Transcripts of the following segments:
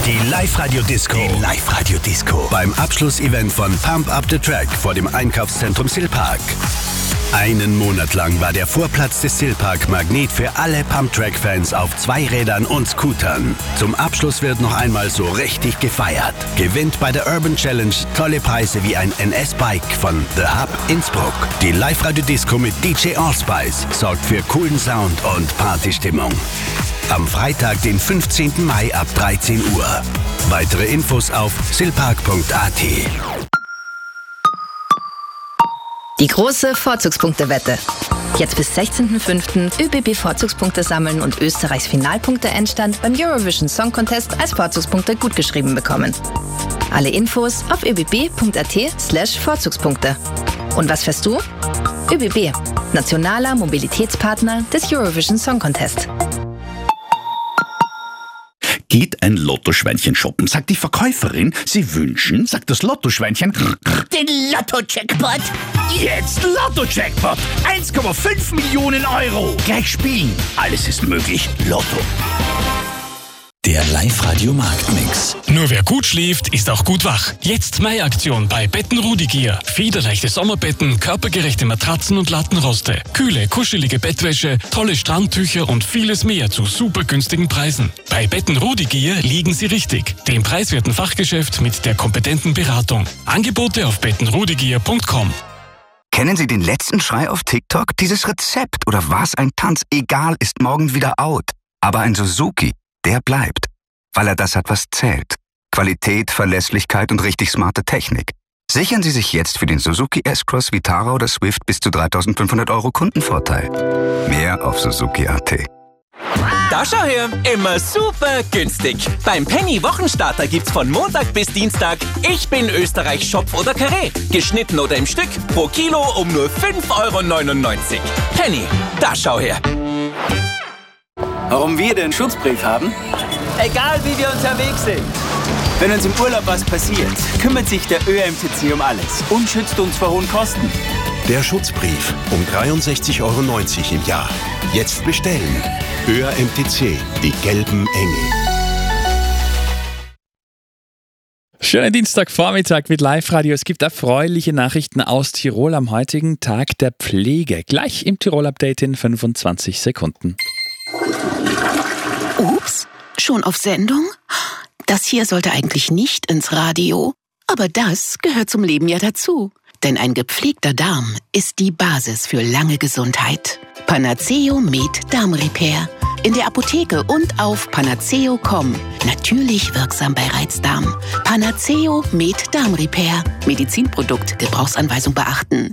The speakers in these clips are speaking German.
Die Live-Radio-Disco. Beim Abschlussevent von Pump Up the Track vor dem Einkaufszentrum Silpark. Einen Monat lang war der Vorplatz des Silpark Magnet für alle Pump-Track-Fans auf Zweirädern und Scootern. Zum Abschluss wird noch einmal so richtig gefeiert. Gewinnt bei der Urban Challenge tolle Preise wie ein NS-Bike von The Hub Innsbruck. Die Live-Radio-Disco mit DJ Allspice sorgt für coolen Sound und Partystimmung. Am Freitag, den 15. Mai ab 13 Uhr. Weitere Infos auf silpark.at. Die große Vorzugspunktewette. Jetzt bis 16.05. ÖBB-Vorzugspunkte sammeln und Österreichs Finalpunkte-Endstand beim Eurovision Song Contest als Vorzugspunkte gutgeschrieben bekommen. Alle Infos auf öbb.at/Vorzugspunkte. Und was fährst du? ÖBB, nationaler Mobilitätspartner des Eurovision Song Contest. Geht ein Lottoschweinchen shoppen, sagt die Verkäuferin, Sie wünschen, sagt das Lottoschweinchen, den Lotto-Jackpot. Jetzt Lotto-Jackpot, 1,5 Millionen Euro. Gleich spielen, alles ist möglich, Lotto. Der Live-Radio-Marktmix. Nur wer gut schläft, ist auch gut wach. Jetzt Mai-Aktion bei Betten Rudigier. Federleichte Sommerbetten, körpergerechte Matratzen und Lattenroste. Kühle, kuschelige Bettwäsche, tolle Strandtücher und vieles mehr zu super günstigen Preisen. Bei Betten Rudigier liegen Sie richtig. Dem preiswerten Fachgeschäft mit der kompetenten Beratung. Angebote auf bettenrudigier.com. Kennen Sie den letzten Schrei auf TikTok? Dieses Rezept oder was ein Tanz, egal, ist morgen wieder out. Aber ein Suzuki, der bleibt, weil er das hat, was zählt. Qualität, Verlässlichkeit und richtig smarte Technik. Sichern Sie sich jetzt für den Suzuki S-Cross, Vitara oder Swift bis zu 3.500 Euro Kundenvorteil. Mehr auf Suzuki.at. Da schau her, immer super günstig. Beim Penny Wochenstarter gibt's von Montag bis Dienstag Ich bin Österreich Schopf oder Karree. Geschnitten oder im Stück, pro Kilo um nur 5,99 €. Penny, da schau her. Warum wir den Schutzbrief haben? Egal wie wir unterwegs sind. Wenn uns im Urlaub was passiert, kümmert sich der ÖMTC um alles und schützt uns vor hohen Kosten. Der Schutzbrief um 63,90 € im Jahr. Jetzt bestellen. ÖMTC, die gelben Engel. Schönen Dienstagvormittag mit Live-Radio. Es gibt erfreuliche Nachrichten aus Tirol am heutigen Tag der Pflege. Gleich im Tirol-Update in 25 Sekunden. Ups, schon auf Sendung? Das hier sollte eigentlich nicht ins Radio. Aber das gehört zum Leben ja dazu. Denn ein gepflegter Darm ist die Basis für lange Gesundheit. Panaceo Med Darm Repair. In der Apotheke und auf panaceo.com. Natürlich wirksam bei Reizdarm. Panaceo Med Darm Repair. Medizinprodukt, Gebrauchsanweisung beachten.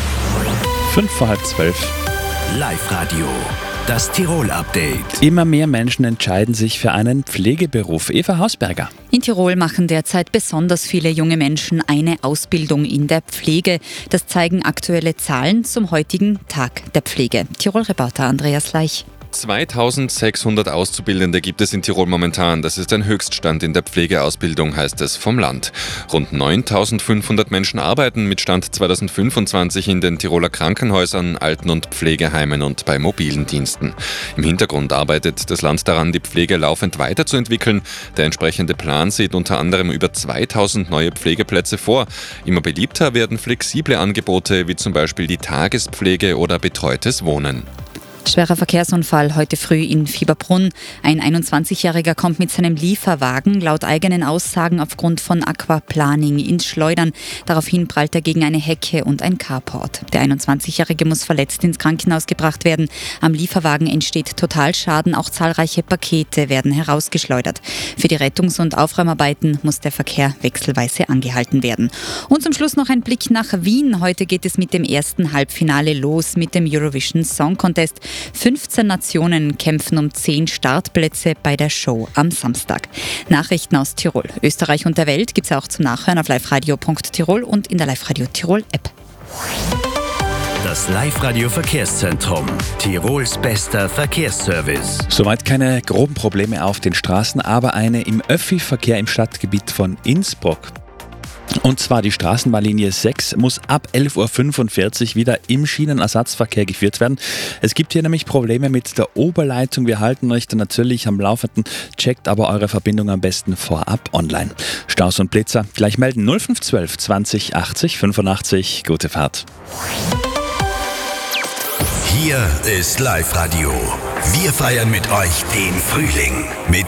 11:55. Live-Radio. Das Tirol-Update. Immer mehr Menschen entscheiden sich für einen Pflegeberuf. Eva Hausberger. In Tirol machen derzeit besonders viele junge Menschen eine Ausbildung in der Pflege. Das zeigen aktuelle Zahlen zum heutigen Tag der Pflege. Tirol-Reporter Andreas Leich. 2600 Auszubildende gibt es in Tirol momentan. Das ist ein Höchststand in der Pflegeausbildung, heißt es vom Land. Rund 9500 Menschen arbeiten mit Stand 2025 in den Tiroler Krankenhäusern, Alten- und Pflegeheimen und bei mobilen Diensten. Im Hintergrund arbeitet das Land daran, die Pflege laufend weiterzuentwickeln. Der entsprechende Plan sieht unter anderem über 2000 neue Pflegeplätze vor. Immer beliebter werden flexible Angebote wie zum Beispiel die Tagespflege oder betreutes Wohnen. Schwerer Verkehrsunfall heute früh in Fieberbrunn. Ein 21-Jähriger kommt mit seinem Lieferwagen laut eigenen Aussagen aufgrund von Aquaplaning ins Schleudern. Daraufhin prallt er gegen eine Hecke und ein Carport. Der 21-Jährige muss verletzt ins Krankenhaus gebracht werden. Am Lieferwagen entsteht Totalschaden, auch zahlreiche Pakete werden herausgeschleudert. Für die Rettungs- und Aufräumarbeiten muss der Verkehr wechselweise angehalten werden. Und zum Schluss noch ein Blick nach Wien. Heute geht es mit dem ersten Halbfinale los mit dem Eurovision Song Contest. 15 Nationen kämpfen um 10 Startplätze bei der Show am Samstag. Nachrichten aus Tirol, Österreich und der Welt gibt es auch zum Nachhören auf liveradio.tirol und in der Live-Radio Tirol App. Das Live-Radio Verkehrszentrum. Tirols bester Verkehrsservice. Soweit keine groben Probleme auf den Straßen, aber eine im Öffi-Verkehr im Stadtgebiet von Innsbruck. Und zwar die Straßenbahnlinie 6 muss ab 11.45 Uhr wieder im Schienenersatzverkehr geführt werden. Es gibt hier nämlich Probleme mit der Oberleitung. Wir halten euch dann natürlich am Laufenden, checkt aber eure Verbindung am besten vorab online. Staus und Blitzer gleich melden 0512 20 80 85. Gute Fahrt. Hier ist Live-Radio. Wir feiern mit euch den Frühling mit